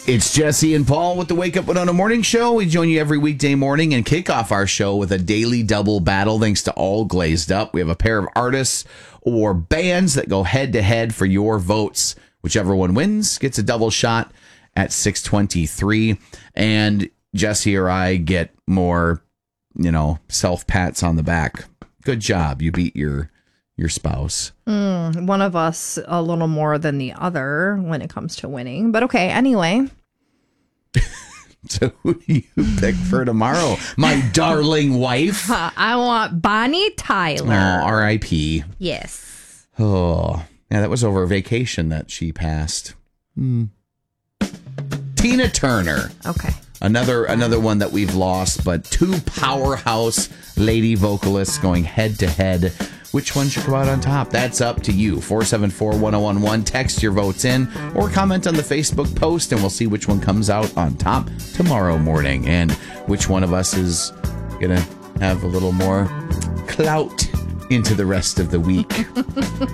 It's Jesse and Paul with the Wake Up Winona Morning Show. We join you every weekday morning and kick off our show with a daily double battle thanks to All Glazed Up. We have a pair of artists or bands that go head to head for your votes. Whichever one wins gets a double shot at 6:23. And Jesse or I get more, self-pats on the back. Good job. You beat your spouse. One of us a little more than the other when it comes to winning. But okay, anyway. So who do you pick for tomorrow, my darling wife? I want Bonnie Tyler. Oh, R.I.P. Yes. Oh, yeah, that was over vacation that she passed. Tina Turner. Okay. Another one that we've lost, but two powerhouse lady vocalists going head to head. Which one should go out on top? That's up to you. 474-1011. Text your votes in or comment on the Facebook post, and we'll see which one comes out on top tomorrow morning and which one of us is going to have a little more clout into the rest of the week.